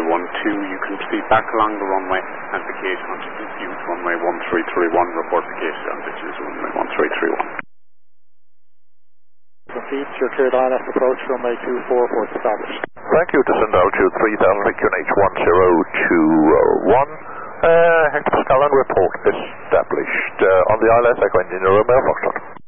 you can proceed back along the runway and the gate onto confused runway 1331. Report the gate on ditches runway 1331. Proceed to your cleared ILS approach runway 24 for established. Thank you, descend altitude 3000 feet, QNH 1021. Hector Pascal and report established on the ILS Echo Engine Romeo Foxtrot.